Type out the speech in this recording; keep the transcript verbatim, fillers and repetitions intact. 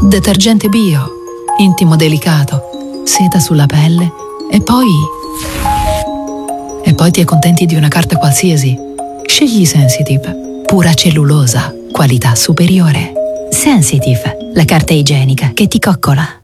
Detergente bio, intimo delicato, seta sulla pelle e poi... E poi ti accontenti di una carta qualsiasi. Scegli Sensitive, pura cellulosa, qualità superiore. Sensitive, la carta igienica che ti coccola.